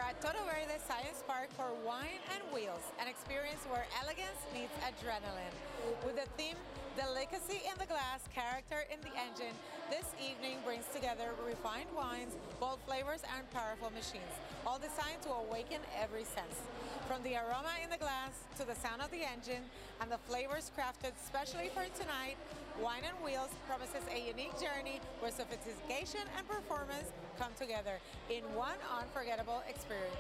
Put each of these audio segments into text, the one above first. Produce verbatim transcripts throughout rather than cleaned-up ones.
at Todo Verde Science Park for Wine and Wheels, an experience where elegance meets adrenaline. With the theme, delicacy in the glass, character in the engine, this evening brings together refined wines, bold flavors, and powerful machines, all designed to awaken every sense. From the aroma in the glass to the sound of the engine and the flavors crafted specially for tonight, Wine and Wheels promises a unique journey where sophistication and performance come together in one unforgettable experience.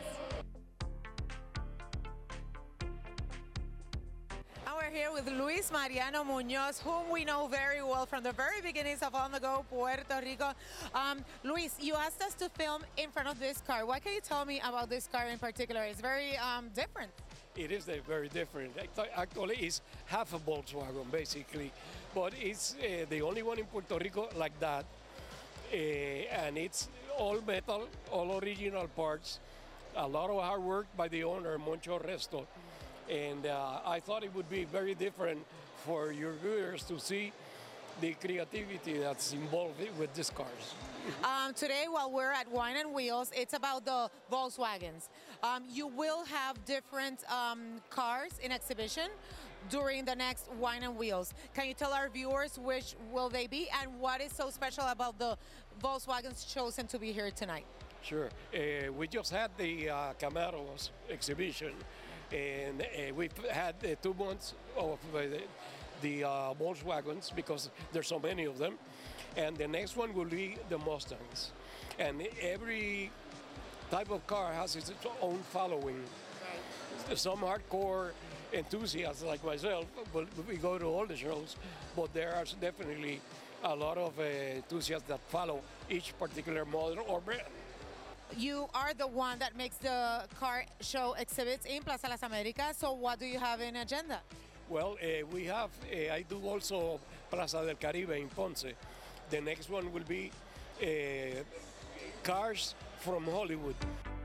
And we're here with Luis Mariano Munoz, whom we know very well from the very beginnings of On The Go Puerto Rico. Um, Luis, you asked us to film in front of this car. What can you tell me about this car in particular? It's very um, different. It is very different. Actually, it's half a Volkswagen, basically. But it's uh, the only one in Puerto Rico like that. Uh, and it's all metal, all original parts. A lot of hard work by the owner, Moncho Resto. And uh, I thought it would be very different for your viewers to see the creativity that's involved with these cars. Um, today, while we're at Wine and Wheels, it's about the Volkswagens. Um, you will have different um, cars in exhibition during the next Wine and Wheels. Can you tell our viewers which will they be and what is so special about the Volkswagens chosen to be here tonight? Sure. Uh, we just had the uh, Camaros exhibition, and uh, we've had uh, two months of uh, the, the uh, Volkswagens because there's so many of them. And the next one will be the Mustangs. And every type of car has its own following. Right. Some hardcore enthusiasts like myself, we go to all the shows, but there are definitely a lot of uh, enthusiasts that follow each particular model or brand. You are the one that makes the car show exhibits in Plaza Las Americas, so what do you have in agenda? Well, uh, we have, uh, I do also Plaza del Caribe in Ponce. The next one will be uh, cars from Hollywood.